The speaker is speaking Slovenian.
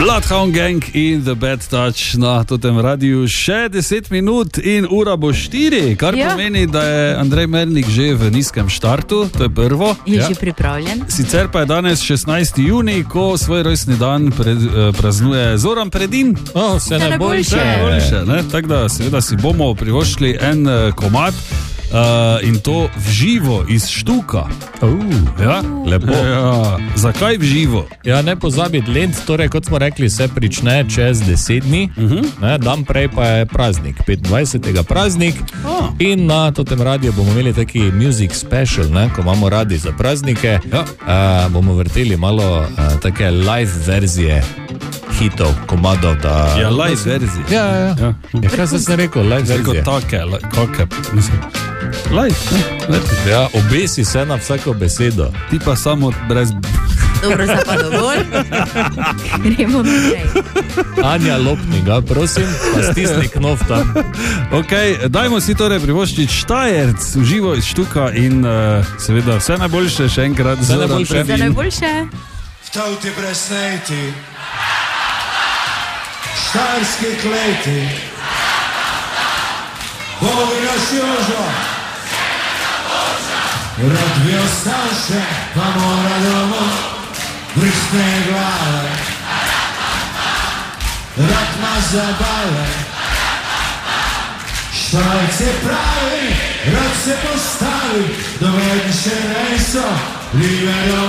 Bloodhound Gang in The Bad Touch na totem radiju. Še 10 minut in ura bo 4, kar pomeni, da je Andrej Mernik že v nizkem štartu, to je prvo. Je že pripravljen. Sicer pa je danes 16. junij, ko svoj rojstni dan praznuje Zoran Predin. Vse najboljše. Tako da seveda si bomo privoščili en komad. In to v živo iz Štuka. Ja? Lepo. Ja. Zakaj v živo? Ja, ne pozabiti, Lent, torej kot smo rekli, se prične čez 10 dni, dan prej pa je praznik, 25. praznik, in na totem radiju bomo imeli taki music special, ko imamo radi za praznike, bomo vrteli malo take live verzije hitov, komadov, da... Ja, live verzije. Ja. Kaj sem rekel, live verzije? Take, mislim. Live, ja, obesi se na vsako besedo. Ti pa samo brez... Dobro, zdaj pa dovolj. Gremo naprej. Anja Lopniga, prosim, pa stisni knov tam. Ok, dajmo si torej privoščiti Štajerc v živo iz Štuka in seveda vse najboljše, še enkrat. Vse najboljše. Vtavti presnejti, štajerski kleti, Bogina Šjožo, rad bi ostal še, pa mora domov, brisne glave, rad ma zabave, Štajerc je pravi, rad se postavi, dovedi še rejso, Livero